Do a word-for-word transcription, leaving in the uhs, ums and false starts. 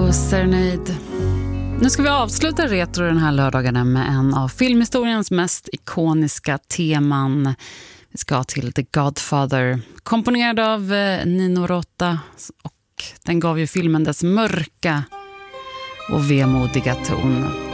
Yellow Serenade. Nu ska vi avsluta retro den här lördagen med en av filmhistoriens mest ikoniska teman. Vi ska till The Godfather, komponerad av Nino Rota, och den gav ju filmen dess mörka och vemodiga ton.